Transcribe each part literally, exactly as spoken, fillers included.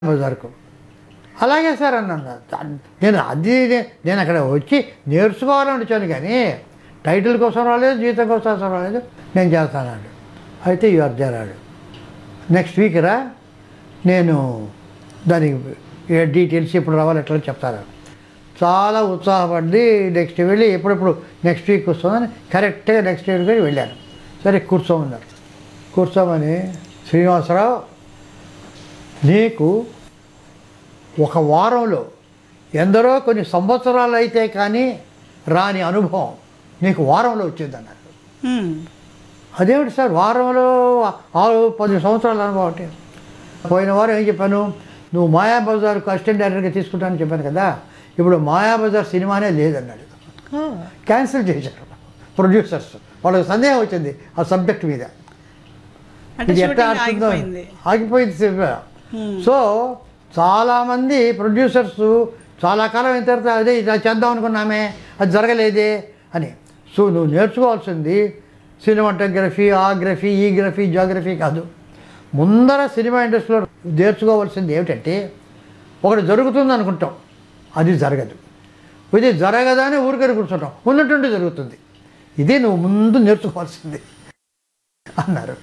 బజార్కు. అలాగే సార్ అన్నాను. నేను అది నేను అక్కడ వచ్చి నేర్చుకోవాలని వచ్చాను కానీ టైటిల్ కోసం రాలేదు, జీతం కోసం రాలేదు, నేను చేస్తానండి. అయితే యు ఆర్ దేరాడు నెక్స్ట్ వీక్ రా, నేను దానికి డీటెయిల్స్ ఎప్పుడు రావాలి ఎట్లా చెప్తాను. చాలా ఉత్సాహపడి నెక్స్ట్ వెళ్ళి ఎప్పుడెప్పుడు నెక్స్ట్ వీక్ వస్తుందని కరెక్ట్గా నెక్స్ట్ వీక్ వెళ్ళాను. సరే కూర్చోమన్నారు. కూర్చోమని, శ్రీనివాసరావు నీకు ఒక వారంలో ఎందరో కొన్ని సంవత్సరాలు అయితే కానీ రాని అనుభవం నీకు వారంలో వచ్చిందన్నారు. అదేమిటి సార్ వారంలో ఆరు పది సంవత్సరాల అనుభవం అంటే, పోయిన వారం ఏం చెప్పాను, నువ్వు మాయాబజార్కు అసిస్టెంట్ డైరెక్టర్గా తీసుకుంటానని చెప్పాను కదా, ఇప్పుడు మాయాబజార్ సినిమానే లేదన్నాడు. క్యాన్సిల్ చేశారు ప్రొడ్యూసర్స్. వాళ్ళకి సందేహం వచ్చింది ఆ సబ్జెక్ట్ మీద, ఇది ఎట్లా ఆడుతుందో ఆగిపోయింది సినిమా. సో చాలామంది ప్రొడ్యూసర్స్ చాలా కాలం అయిన తర్వాత అదే ఇలా చేద్దాం అనుకున్నామే, అది జరగలేదే అని. సో నువ్వు నేర్చుకోవాల్సింది సినిమాటోగ్రఫీ, ఆ గ్రఫీ, ఈ గ్రఫీ, జాగ్రఫీ కాదు. ముందర సినిమా ఇండస్ట్రీలో నేర్చుకోవాల్సింది ఏమిటంటే, ఒకటి జరుగుతుంది అనుకుంటాం, అది జరగదు. ఇది జరగదని ఊరికని కూర్చుంటాం, ఉన్నట్టుండి జరుగుతుంది. ఇది నువ్వు ముందు నేర్చుకోవాల్సింది అన్నారు.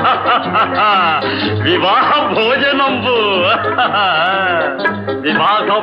వివాహ భోజనంబు వివాహ